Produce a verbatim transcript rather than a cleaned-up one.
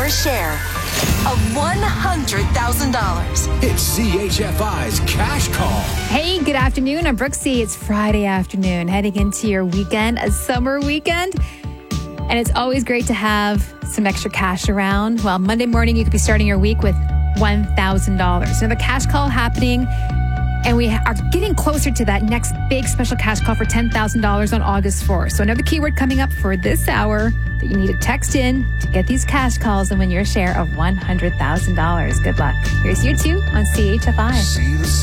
your share of one hundred thousand dollars. It's C H F I's Cash Call. Hey, good afternoon. I'm Brooksy. It's Friday afternoon, heading into your weekend, a summer weekend. And it's always great to have some extra cash around. Well, Monday morning, you could be starting your week with one thousand dollars. Another cash call happening. And we are getting closer to that next big special cash call for ten thousand dollars on August fourth. So another keyword coming up for this hour that you need to text in to get these cash calls and win your share of one hundred thousand dollars. Good luck. Here's you two on C H F I. See the